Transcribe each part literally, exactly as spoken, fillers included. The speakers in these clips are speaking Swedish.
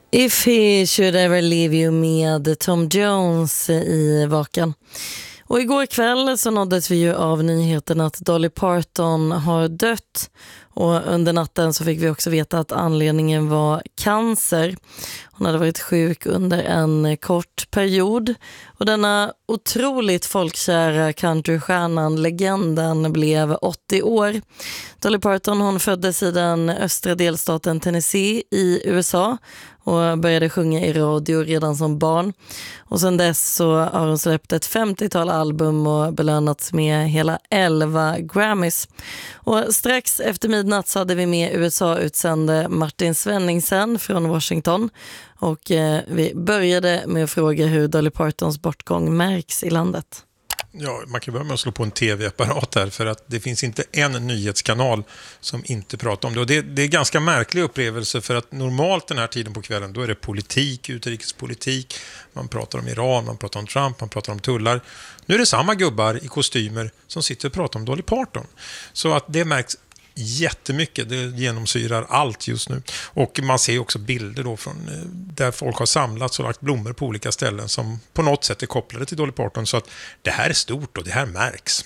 If he should ever leave you med Tom Jones i Vaken. Och igår kväll så nåddes vi ju av nyheten att Dolly Parton har dött. Och under natten så fick vi också veta att anledningen var cancer. Hon hade varit sjuk under en kort period. Och denna otroligt folkkära countrystjärnan, legenden, blev åttio år. Dolly Parton hon föddes i den östra delstaten Tennessee i U S A och började sjunga i radio redan som barn. Och sedan dess så har hon släppt ett femtiotal album och belönats med hela elva Grammys. Och strax efter midnatt så hade vi med U S A-utsände Martin Svenningsen från Washington. Och eh, vi började med att fråga hur Dolly Partons bortgång märks i landet. Ja, man kan börja med att slå på en tv-apparat här för att det finns inte en nyhetskanal som inte pratar om det. Och det, det är ganska märklig upplevelse för att normalt den här tiden på kvällen då är det politik, utrikespolitik, man pratar om Iran, man pratar om Trump, man pratar om tullar. Nu är det samma gubbar i kostymer som sitter och pratar om Dolly Parton. Så att det märks jättemycket, det genomsyrar allt just nu. Och man ser också bilder då från där folk har samlats och lagt blommor på olika ställen som på något sätt är kopplade till Dolly Parton. Så att det här är stort och det här märks.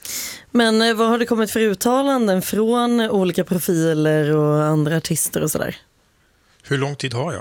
Men vad har det kommit för uttalanden från olika profiler och andra artister och sådär? Hur lång tid har jag?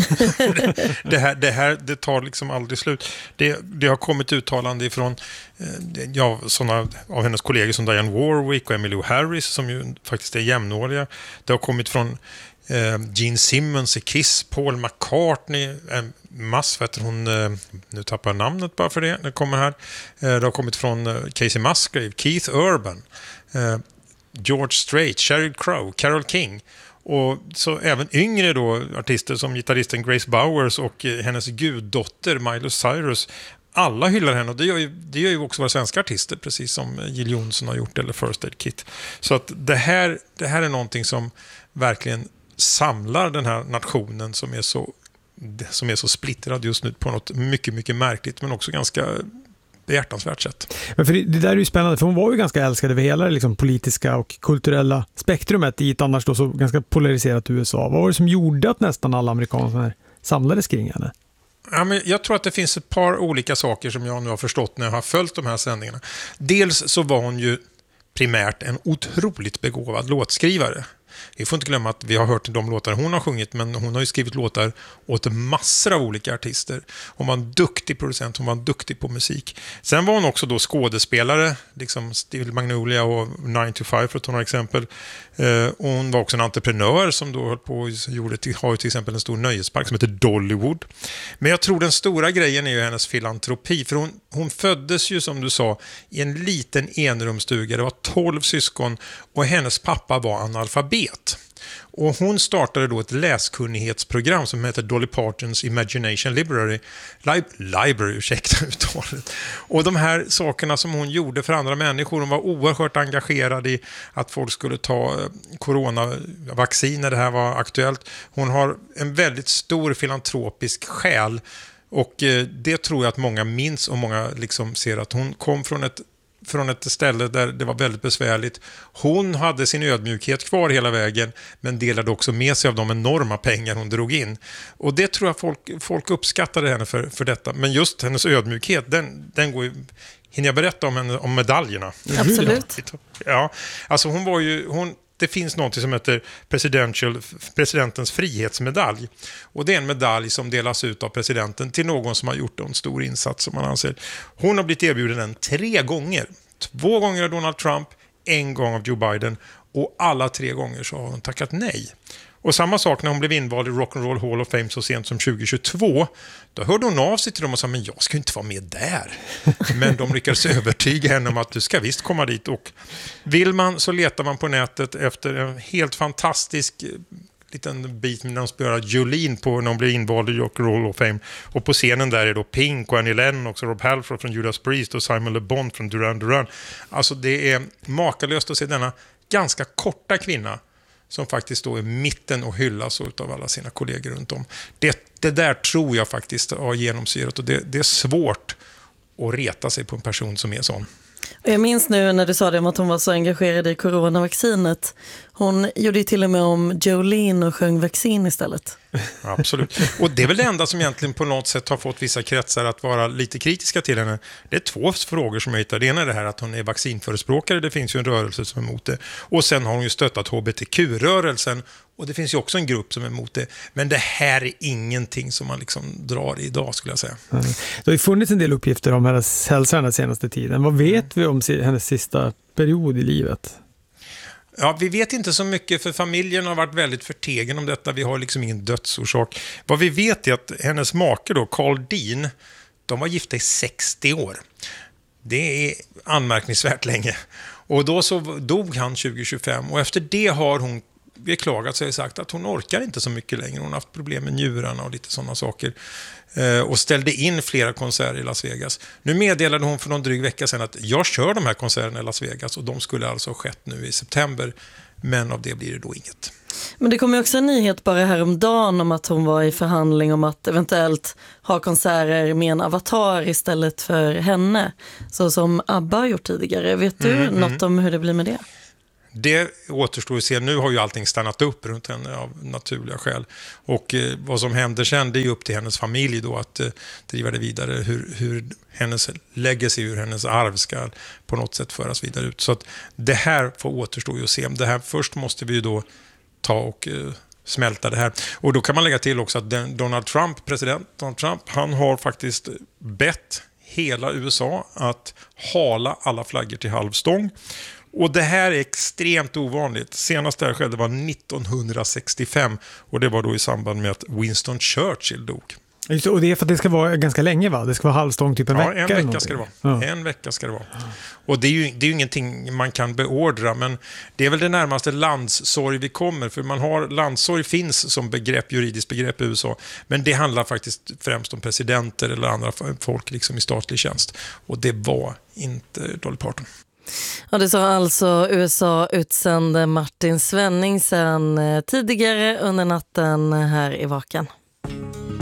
det, här, det här det tar liksom aldrig slut. Det, det har kommit uttalande ifrån eh, ja, såna av hennes kollegor som Diane Warwick och Emmylou Harris som ju faktiskt är jämnåriga. Det har kommit från eh, Gene Simmons i Kiss, Paul McCartney, eh, mass, vet hon, eh, nu tappar jag namnet bara för det, det kommer här. Eh, det har kommit från eh, Casey Musgrave, Keith Urban, eh, George Strait, Sheryl Crow, Carole King. Och så även yngre då artister som gitarristen Grace Bowers och eh, hennes guddotter Miley Cyrus. Alla hyllar henne och det gör, ju, det gör ju också våra svenska artister precis som Jill Johnson har gjort eller First Aid Kit. Så att det här, det här är någonting som verkligen samlar den här nationen som är så, som är så splittrad just nu på något mycket, mycket märkligt men också ganska behjärtansvärt sätt. Men för det, det där är ju spännande, för hon var ju ganska älskad över hela det liksom, politiska och kulturella spektrumet i ett annars då så ganska polariserat U S A. Vad var det som gjorde att nästan alla amerikaner samlades kring henne? Ja, men jag tror att det finns ett par olika saker som jag nu har förstått när jag har följt de här sändningarna. Dels så var hon ju primärt en otroligt begåvad låtskrivare. Vi får inte glömma att vi har hört de låtar hon har sjungit, men hon har ju skrivit låtar åt massor av olika artister. Hon var en duktig producent, hon var en duktig på musik. Sen var hon också då skådespelare, liksom Steel Magnolia och nine to five för att ta några exempel. Eh, och hon var också en entreprenör som då höll på och gjorde till, har ju till exempel en stor nöjespark som heter Dollywood. Men jag tror den stora grejen är ju hennes filantropi, för hon, hon föddes ju som du sa i en liten enrumsstuga. Det var tolv syskon och hennes pappa var analfabet. Och hon startade då ett läskunnighetsprogram som heter Dolly Partons Imagination Library. Lib- Library, ursäkta uttalet. Och de här sakerna som hon gjorde för andra människor, hon var oerhört engagerad i att folk skulle ta coronavaccin när det här var aktuellt. Hon har en väldigt stor filantropisk själ och det tror jag att många minns och många liksom ser att hon kom från ett från ett ställe där det var väldigt besvärligt. Hon hade sin ödmjukhet kvar hela vägen men delade också med sig av de enorma pengar hon drog in. Och det tror jag folk, folk uppskattade henne för, för detta. Men just hennes ödmjukhet, den, den går ju... Hinner jag berätta om, henne, om medaljerna? Absolut. Ja, alltså hon var ju... Hon, det finns något som heter presidential, presidentens frihetsmedalj. Och det är en medalj som delas ut av presidenten till någon som har gjort en stor insats som man anser. Hon har blivit erbjuden den tre gånger. Två gånger av Donald Trump, en gång av Joe Biden. Och alla tre gånger så har hon tackat nej. Och samma sak när hon blev invald i Rock and Roll Hall of Fame så sent som tjugo tjugotvå. Då hörde hon av sig till dem och sa, men jag ska inte vara med där. Men de lyckades övertyga henne om att du ska visst komma dit. Och vill man så letar man på nätet efter en helt fantastisk liten bit när de spelar Jolene på när hon blir invald i Rock and Roll Hall of Fame. Och på scenen där är då Pink och Annie Lennox och Rob Halford från Judas Priest och Simon Le Bon från Duran Duran. Alltså det är makalöst att se denna ganska korta kvinna som faktiskt då är mitten och hyllas av alla sina kollegor runt om. Det, det där tror jag faktiskt har genomsyrat och det, det är svårt att reta sig på en person som är sån. Jag minns nu när du sa det om att hon var så engagerad i coronavaccinet. Hon gjorde ju till och med om Jolene och sjöng vaccin istället. Absolut. Och det är väl det enda som egentligen på något sätt har fått vissa kretsar att vara lite kritiska till henne. Det är två frågor som jag hittar. Det ena är det här att hon är vaccinförespråkare. Det finns ju en rörelse som är emot det. Och sen har hon ju stöttat H B T Q-rörelsen. Och det finns ju också en grupp som är emot det. Men det här är ingenting som man liksom drar i idag, skulle jag säga. Mm. Det har ju funnits en del uppgifter om hennes hälsa den senaste tiden. Vad vet vi om hennes sista period i livet? Ja, vi vet inte så mycket, för familjen har varit väldigt förtegen om detta. Vi har liksom ingen dödsorsak. Vad vi vet är att hennes make då, Carl Dean, de var gifta i sextio år. Det är anmärkningsvärt länge. Och då så dog han tjugo tjugofem, och efter det har hon beklagat sig och sagt att hon orkar inte så mycket längre. Hon har haft problem med njurarna och lite sådana saker. Eh, och ställde in flera konserter i Las Vegas. Nu meddelade hon för någon dryg vecka sedan att jag kör de här konserterna i Las Vegas, och de skulle alltså ha skett nu i september. Men av det blir det då inget. Men det kom ju också en nyhet bara häromdagen om att hon var i förhandling om att eventuellt ha konserter med en avatar istället för henne. Så som ABBA har gjort tidigare. Vet du mm, något mm. om hur det blir med det? Det återstår att se. Nu har ju allting stannat upp runt henne av naturliga skäl. Och eh, vad som händer sen, det är ju upp till hennes familj då att eh, driva det vidare. Hur, hur hennes legacy, hur hennes arv ska på något sätt föras vidare ut. Så att det här får återstå ju att se. Det här, först måste vi ju då ta och eh, smälta det här. Och då kan man lägga till också att den, Donald Trump, president Donald Trump, han har faktiskt bett hela U S A att hala alla flaggor till halvstång. Och det här är extremt ovanligt. Senast det här skedde var nittonhundrasextiofem, och det var då i samband med att Winston Churchill dog. Just, och det är för att det ska vara ganska länge, va? Det ska vara halvstång typ en ja, vecka. en vecka ska det vara. Ja. En vecka ska det vara. Och det är, ju, det är ju ingenting man kan beordra, men det är väl det närmaste landssorg vi kommer. För man har, landssorg finns som begrepp, juridiskt begrepp i U S A, men det handlar faktiskt främst om presidenter eller andra folk liksom i statlig tjänst. Och det var inte Dolly Parton. Ja, det sa alltså U S A-utsände Martin Svenningsen tidigare under natten här i Vaken.